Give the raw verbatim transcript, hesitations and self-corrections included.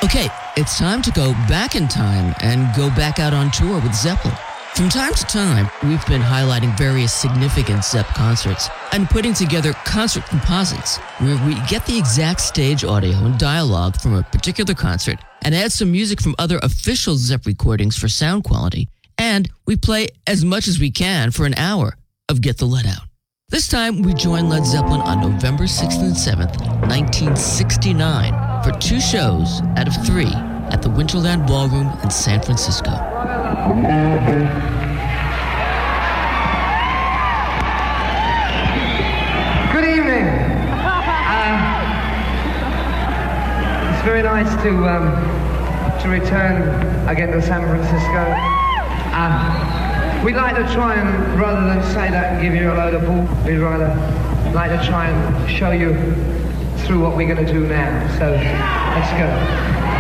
Okay, it's time to go back in time and go back out on tour with Zeppelin. From time to time, we've been highlighting various significant Zepp concerts and putting together concert composites where we get the exact stage audio and dialogue from a particular concert and add some music from other official Zepp recordings for sound quality, and we play as much as we can for an hour of Get the Lead Out. This time, we join Led Zeppelin on November sixth and seventh, nineteen sixty-nine, for two shows out of three at the Winterland Ballroom in San Francisco. Good evening. Uh, it's very nice to um, to return again to San Francisco. Uh, we'd like to try and, rather than say that and give you a load of bull, we'd rather like to try and show you through what we're going to do now. So let's go.